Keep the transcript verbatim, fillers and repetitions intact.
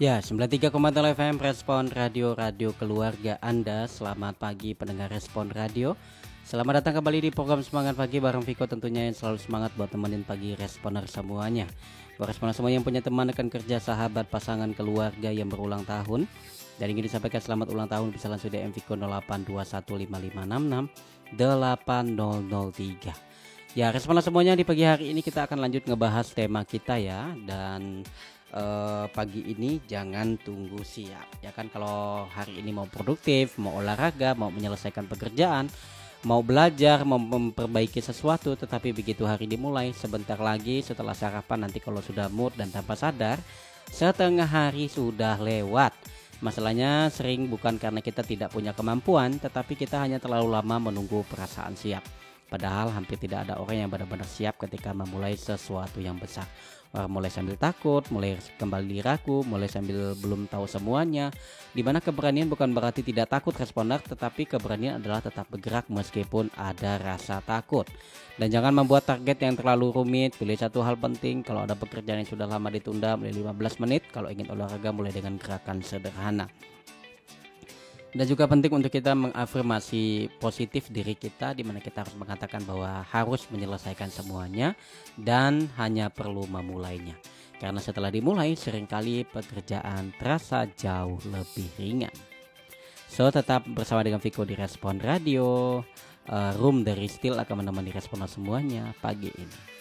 Ya, sembilan puluh tiga koma nol F M Respon Radio, radio keluarga Anda. Selamat pagi pendengar Respon Radio. Selamat datang kembali di program Semangat Pagi bareng Viko, tentunya yang selalu semangat buat temenin pagi Responer semuanya. Buat Responer semua yang punya teman, rekan kerja, sahabat, pasangan, keluarga yang berulang tahun dan ingin disampaikan selamat ulang tahun, bisa langsung D M Viko nol delapan dua satu lima lima enam enam delapan nol nol tiga. Ya, Responer semuanya, di pagi hari ini kita akan lanjut ngebahas tema kita ya. Dan Uh, pagi ini jangan tunggu siap. Ya kan, kalau hari ini mau produktif, mau olahraga, mau menyelesaikan pekerjaan, mau belajar, mau memperbaiki sesuatu, tetapi begitu hari dimulai, sebentar lagi setelah sarapan, nanti kalau sudah mood dan tanpa sadar, setengah hari sudah lewat. Masalahnya sering bukan karena kita tidak punya kemampuan, tetapi kita hanya terlalu lama menunggu perasaan siap. Padahal hampir tidak ada orang yang benar-benar siap ketika memulai sesuatu yang besar. Mulai sambil takut, mulai kembali ragu, mulai sambil belum tahu semuanya. Dimana keberanian bukan berarti tidak takut Responer, tetapi keberanian adalah tetap bergerak meskipun ada rasa takut. Dan jangan membuat target yang terlalu rumit. Pilih satu hal penting. Kalau ada pekerjaan yang sudah lama ditunda, mulai lima belas menit. Kalau ingin olahraga, mulai dengan gerakan sederhana. Dan juga penting untuk kita mengafirmasi positif diri kita, di mana kita harus mengatakan bahwa harus menyelesaikan semuanya dan hanya perlu memulainya. Karena setelah dimulai, seringkali pekerjaan terasa jauh lebih ringan. So, tetap bersama dengan Viko di Respon Radio. uh, Room dari Still akan menemani Responer semuanya pagi ini.